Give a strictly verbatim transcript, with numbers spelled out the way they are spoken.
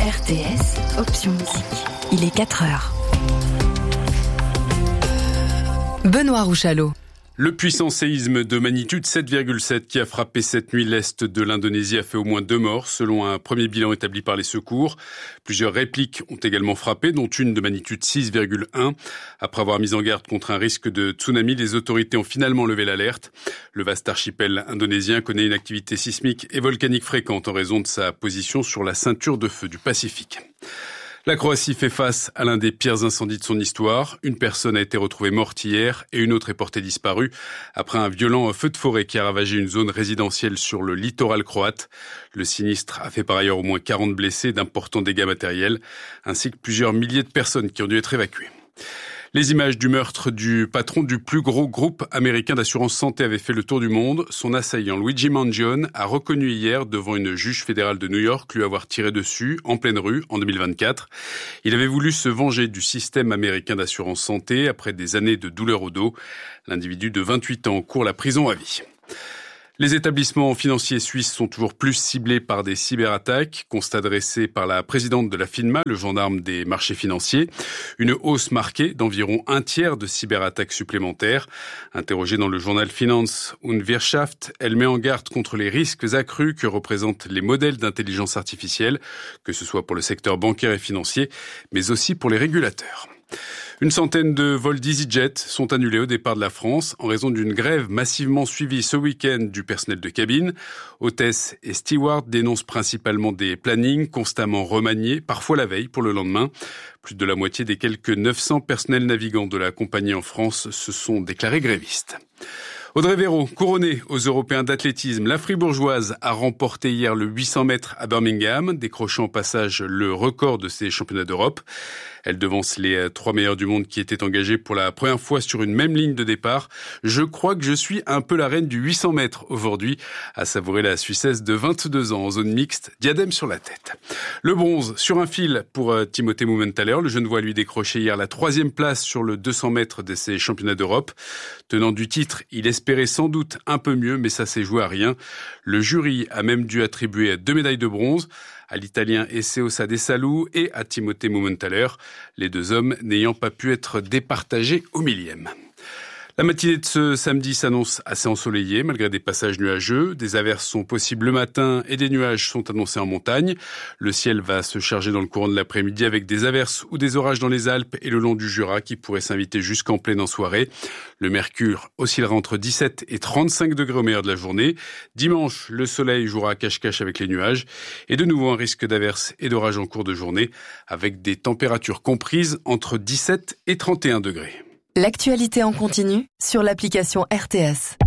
R T S, option musique. Il est quatre heures. Benoît Rouchalot. Le puissant séisme de magnitude sept virgule sept qui a frappé cette nuit l'est de l'Indonésie a fait au moins deux morts, selon un premier bilan établi par les secours. Plusieurs répliques ont également frappé, dont une de magnitude six virgule un. Après avoir mis en garde contre un risque de tsunami, les autorités ont finalement levé l'alerte. Le vaste archipel indonésien connaît une activité sismique et volcanique fréquente en raison de sa position sur la ceinture de feu du Pacifique. La Croatie fait face à l'un des pires incendies de son histoire. Une personne a été retrouvée morte hier et une autre est portée disparue après un violent feu de forêt qui a ravagé une zone résidentielle sur le littoral croate. Le sinistre a fait par ailleurs au moins quarante blessés, d'importants dégâts matériels, ainsi que plusieurs milliers de personnes qui ont dû être évacuées. Les images du meurtre du patron du plus gros groupe américain d'assurance santé avaient fait le tour du monde. Son assaillant, Luigi Mangione, a reconnu hier devant une juge fédérale de New York lui avoir tiré dessus en pleine rue en deux mille vingt-quatre. Il avait voulu se venger du système américain d'assurance santé après des années de douleur au dos. L'individu de vingt-huit ans court la prison à vie. Les établissements financiers suisses sont toujours plus ciblés par des cyberattaques, constat dressé par la présidente de la FINMA, le gendarme des marchés financiers. Une hausse marquée d'environ un tiers de cyberattaques supplémentaires. Interrogée dans le journal Finanz und Wirtschaft, elle met en garde contre les risques accrus que représentent les modèles d'intelligence artificielle, que ce soit pour le secteur bancaire et financier, mais aussi pour les régulateurs. Une centaine de vols d'EasyJet sont annulés au départ de la France en raison d'une grève massivement suivie ce week-end du personnel de cabine. Hôtesses et stewards dénoncent principalement des plannings constamment remaniés, parfois la veille pour le lendemain. Plus de la moitié des quelques neuf cents personnels navigants de la compagnie en France se sont déclarés grévistes. Audrey Véro, couronnée aux Européens d'athlétisme, la Fribourgeoise a remporté hier le huit cents mètres à Birmingham, décrochant au passage le record de ces championnats d'Europe. Elle devance les trois meilleurs du monde qui étaient engagés pour la première fois sur une même ligne de départ. Je crois que je suis un peu la reine du huit cents mètres aujourd'hui, à savourer la Suissesse de vingt-deux ans en zone mixte, diadème sur la tête. Le bronze sur un fil pour Timothée Mumenthaler. Le Genevois lui décroché hier la troisième place sur le deux cents mètres de ces championnats d'Europe. Tenant du titre, il espérait sans doute un peu mieux, mais ça s'est joué à rien. Le jury a même dû attribuer deux médailles de bronze à l'Italien Eseosa De Salou et à Timothée Mumenthaler, les deux hommes n'ayant pas pu être départagés au millième. La matinée de ce samedi s'annonce assez ensoleillée malgré des passages nuageux. Des averses sont possibles le matin et des nuages sont annoncés en montagne. Le ciel va se charger dans le courant de l'après-midi avec des averses ou des orages dans les Alpes et le long du Jura qui pourraient s'inviter jusqu'en pleine en soirée. Le mercure oscillera entre dix-sept et trente-cinq degrés au meilleur de la journée. Dimanche, le soleil jouera cache-cache avec les nuages et de nouveau un risque d'averses et d'orages en cours de journée avec des températures comprises entre dix-sept et trente et un degrés. L'actualité en continu sur l'application R T S.